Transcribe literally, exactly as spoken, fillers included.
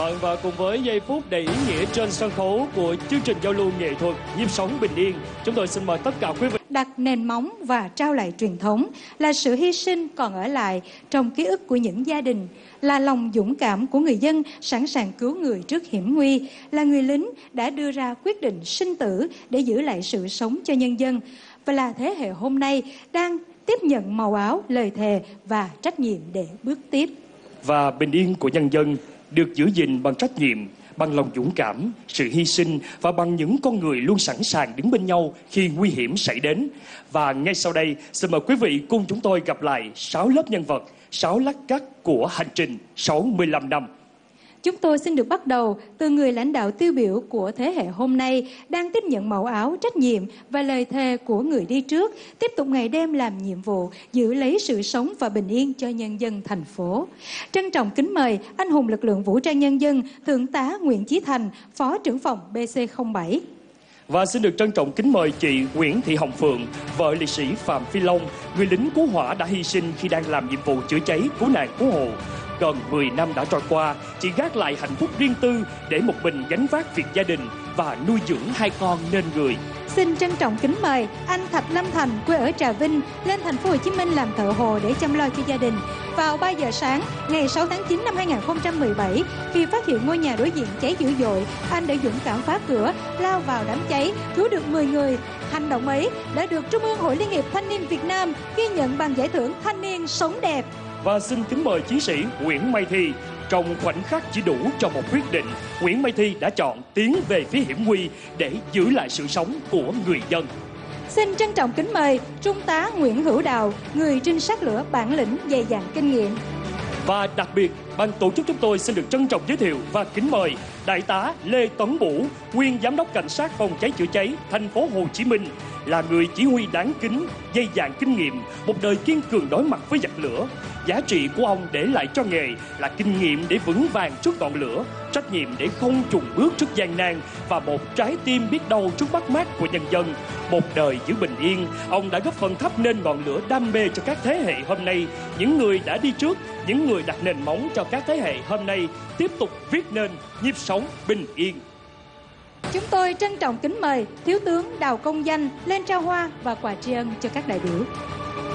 bạn và cùng với giây phút đầy ý nghĩa trên sân khấu của chương trình giao lưu nghệ thuật Nhịp sống bình yên, chúng tôi xin mời tất cả quý vị đặt nền móng và trao lại truyền thống là sự hy sinh còn ở lại trong ký ức của những gia đình, là lòng dũng cảm của người dân sẵn sàng cứu người trước hiểm nguy, là người lính đã đưa ra quyết định sinh tử để giữ lại sự sống cho nhân dân, và là thế hệ hôm nay đang tiếp nhận màu áo, lời thề và trách nhiệm để bước tiếp. Và bình yên của nhân dân được giữ gìn bằng trách nhiệm, bằng lòng dũng cảm, sự hy sinh và bằng những con người luôn sẵn sàng đứng bên nhau khi nguy hiểm xảy đến. Và ngay sau đây, xin mời quý vị cùng chúng tôi gặp lại sáu lớp nhân vật, sáu lát cắt của hành trình sáu mươi lăm năm. Chúng tôi xin được bắt đầu từ người lãnh đạo tiêu biểu của thế hệ hôm nay đang tiếp nhận màu áo, trách nhiệm và lời thề của người đi trước, tiếp tục ngày đêm làm nhiệm vụ, giữ lấy sự sống và bình yên cho nhân dân thành phố. Trân trọng kính mời anh hùng lực lượng vũ trang nhân dân, Thượng tá Nguyễn Chí Thành, Phó trưởng phòng B C không bảy. Và xin được trân trọng kính mời chị Nguyễn Thị Hồng Phượng, vợ liệt sĩ Phạm Phi Long, người lính cứu hỏa đã hy sinh khi đang làm nhiệm vụ chữa cháy, cứu nạn cứu hộ. Gần mười năm đã trôi qua, chị gác lại hạnh phúc riêng tư để một mình gánh vác việc gia đình và nuôi dưỡng hai con nên người. Xin trân trọng kính mời anh Thạch Lâm Thành, quê ở Trà Vinh, lên thành phố Hồ Chí Minh làm thợ hồ để chăm lo cho gia đình. Vào ba giờ sáng ngày sáu tháng chín năm hai nghìn không trăm mười bảy, khi phát hiện ngôi nhà đối diện cháy dữ dội, anh đã dũng cảm phá cửa, lao vào đám cháy, cứu được mười người. Hành động ấy đã được Trung ương Hội Liên hiệp Thanh niên Việt Nam ghi nhận bằng giải thưởng Thanh niên sống đẹp. Và xin kính mời chiến sĩ Nguyễn Mai Thi. Trong khoảnh khắc chỉ đủ cho một quyết định, Nguyễn Mai Thi đã chọn tiến về phía hiểm nguy để giữ lại sự sống của người dân. Xin trân trọng kính mời Trung tá Nguyễn Hữu Đào, người trinh sát lửa bản lĩnh dày dặn kinh nghiệm. Và đặc biệt, ban tổ chức chúng tôi xin được trân trọng giới thiệu và kính mời Đại tá Lê Tấn Bửu, nguyên Giám đốc Cảnh sát Phòng cháy chữa cháy thành phố Hồ Chí Minh, là người chỉ huy đáng kính, dày dạn kinh nghiệm, một đời kiên cường đối mặt với giặc lửa. Giá trị của ông để lại cho nghề là kinh nghiệm để vững vàng trước ngọn lửa, trách nhiệm để không chùn bước trước gian nan và một trái tim biết đau trước mất mát của nhân dân. Một đời giữ bình yên, ông đã góp phần thắp nên ngọn lửa đam mê cho các thế hệ hôm nay, những người đã đi trước, những người đặt nền móng cho các thế hệ hôm nay tiếp tục viết nên nhịp sống bình yên. Chúng tôi trân trọng kính mời Thiếu tướng Đào Công Danh lên trao hoa và quà tri ân cho các đại biểu.